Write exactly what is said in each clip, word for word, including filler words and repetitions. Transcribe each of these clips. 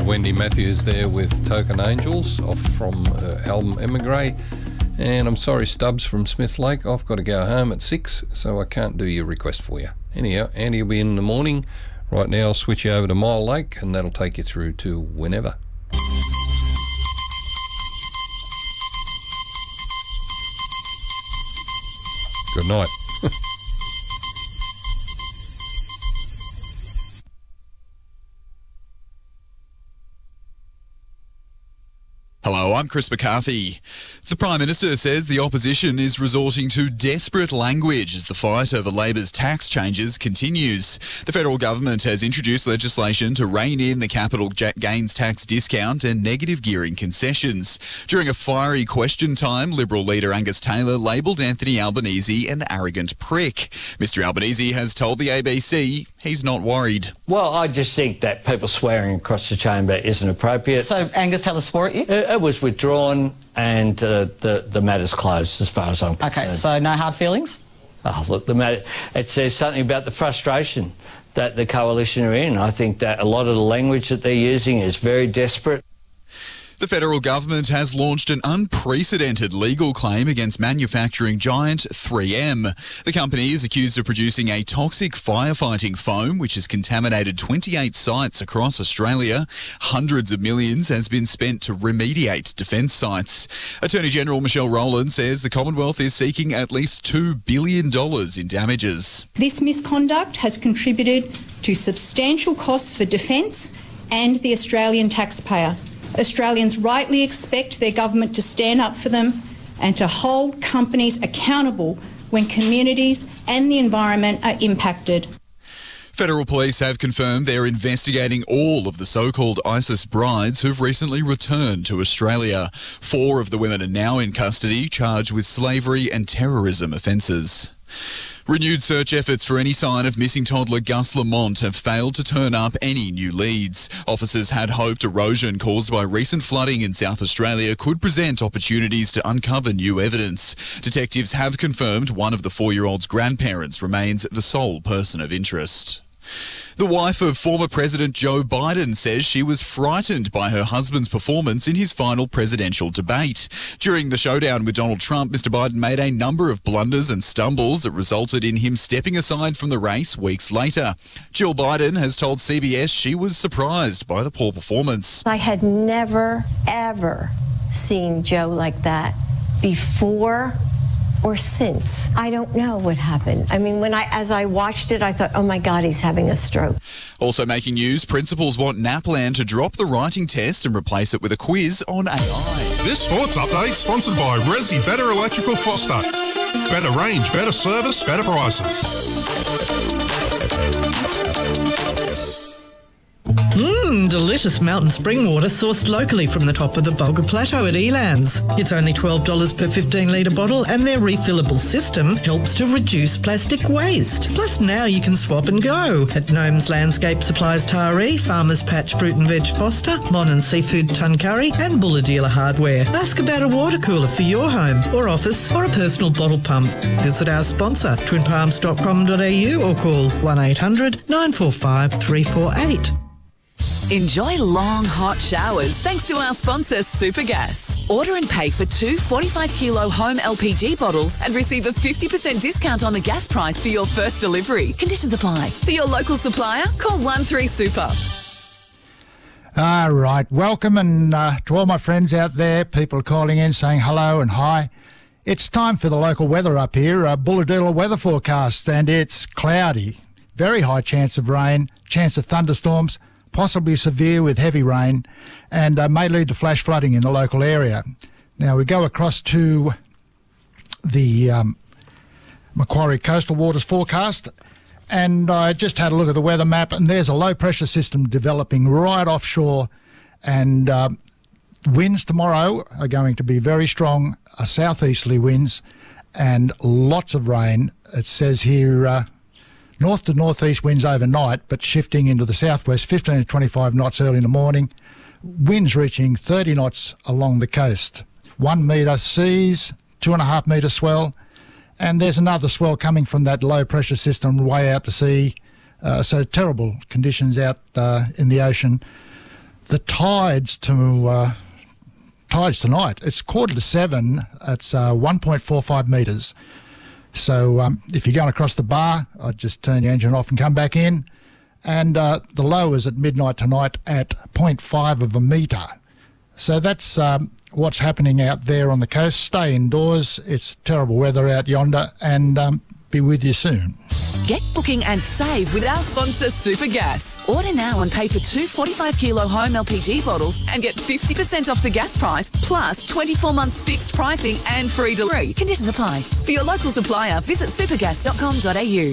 Wendy Matthews there with Token Angels off from her album Emigre. And I'm sorry, Stubbs from Smith Lake, I've got to go home at six, so I can't do your request for you. Anyhow, Andy will be in the morning. Right now I'll switch you over to Mile Lake, and that'll take you through to whenever. Good night. Hello, I'm Chris McCarthy. The Prime Minister says the opposition is resorting to desperate language as the fight over Labor's tax changes continues. The federal government has introduced legislation to rein in the capital gains tax discount and negative gearing concessions. During a fiery question time, Liberal leader Angus Taylor labelled Anthony Albanese an arrogant prick. Mister Albanese has told the A B C he's not worried. Well, I just think that people swearing across the chamber isn't appropriate. So Angus Taylor swore at you? It, it was withdrawn, and uh, the, the matter's closed as far as I'm concerned. Okay, so no hard feelings? Oh, look, the matter, it says something about the frustration that the coalition are in. I think that a lot of the language that they're using is very desperate. The federal government has launched an unprecedented legal claim against manufacturing giant three M. The company is accused of producing a toxic firefighting foam which has contaminated twenty-eight sites across Australia. Hundreds of millions has been spent to remediate defence sites. Attorney General Michelle Rowland says the Commonwealth is seeking at least two billion dollars in damages. This misconduct has contributed to substantial costs for defence and the Australian taxpayer. Australians rightly expect their government to stand up for them and to hold companies accountable when communities and the environment are impacted. Federal police have confirmed they're investigating all of the so-called ISIS brides who've recently returned to Australia. Four of the women are now in custody, charged with slavery and terrorism offences. Renewed search efforts for any sign of missing toddler Gus Lamont have failed to turn up any new leads. Officers had hoped erosion caused by recent flooding in South Australia could present opportunities to uncover new evidence. Detectives have confirmed one of the four-year-old's grandparents remains the sole person of interest. The wife of former President Joe Biden says she was frightened by her husband's performance in his final presidential debate. During the showdown with Donald Trump, Mister Biden made a number of blunders and stumbles that resulted in him stepping aside from the race weeks later. Jill Biden has told C B S she was surprised by the poor performance. I had never, ever seen Joe like that before or since. I don't know what happened. I mean, when I, as I watched it, I thought, oh my God, he's having a stroke. Also making news, principals want NAPLAN to drop the writing test and replace it with a quiz on A I. This sports update sponsored by Resi Better Electrical Foster. Better range, better service, better prices. Mmm, delicious mountain spring water sourced locally from the top of the Bulga Plateau at Elands. It's only twelve dollars per fifteen litre bottle, and their refillable system helps to reduce plastic waste. Plus now you can swap and go at Gnomes Landscape Supplies Taree, Farmers Patch Fruit and Veg Foster, Mon and Seafood Tuncurry and Buller Dealer Hardware. Ask about a water cooler for your home or office or a personal bottle pump. Visit our sponsor, twin palms dot com dot a u or call one eight hundred nine four five three four eight. Enjoy long, hot showers thanks to our sponsor, Supergas. Order and pay for two forty-five kilo home L P G bottles and receive a fifty percent discount on the gas price for your first delivery. Conditions apply. For your local supplier, call one three super. All right. Welcome and uh, to all my friends out there, people calling in saying hello and hi. It's time for the local weather up here, a Bulladoodle weather forecast, and it's cloudy. Very high chance of rain, chance of thunderstorms, possibly severe with heavy rain, and uh, may lead to flash flooding in the local area. Now we go across to the um, Macquarie Coastal Waters forecast, and I just had a look at the weather map, and there's a low pressure system developing right offshore, and uh, winds tomorrow are going to be very strong, uh, southeasterly winds, and lots of rain. It says here uh, north to northeast winds overnight, but shifting into the southwest, fifteen to twenty-five knots early in the morning. Winds reaching thirty knots along the coast. One metre seas, two and a half metre swell, and there's another swell coming from that low pressure system way out to sea. Uh, so terrible conditions out uh, in the ocean. the tides to uh, tides tonight, it's quarter to seven. It's uh, one point four five metres. So um, if you're going across the bar, I'd just turn your engine off and come back in. And uh, the low is at midnight tonight at zero point five of a metre. So that's um, what's happening out there on the coast. Stay indoors. It's terrible weather out yonder, and um, be with you soon. Get booking and save with our sponsor Supergas. Order now and pay for two forty-five kilo home L P G bottles and get fifty percent off the gas price, plus twenty-four months fixed pricing and free delivery. Conditions apply. For your local supplier, visit supergas dot com dot a u.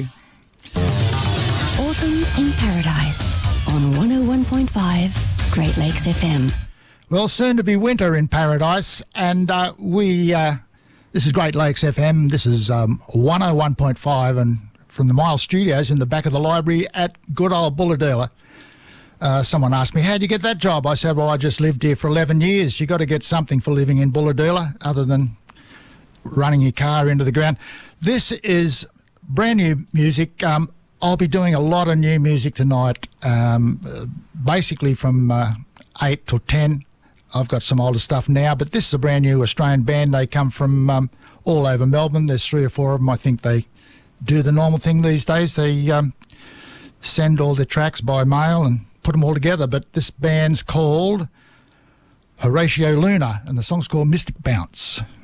Autumn in Paradise on one oh one point five Great Lakes F M. Well, soon to be winter in Paradise, and uh, we, uh, this is Great Lakes F M, this is um, one oh one point five, and from the Miles Studios in the back of the library at good old Bulahdelah. Uh, someone asked me, how'd you get that job? I said, well, I just lived here for eleven years. You got to get something for living in Bulahdelah other than running your car into the ground. This is brand new music. Um, I'll be doing a lot of new music tonight, um, basically from uh, eight till ten. I've got some older stuff now, but this is a brand new Australian band. They come from um, all over Melbourne. There's three or four of them. I think they do the normal thing these days. They um, send all their tracks by mail and put them all together. But this band's called Horatio Luna, and the song's called Mystic Bounce.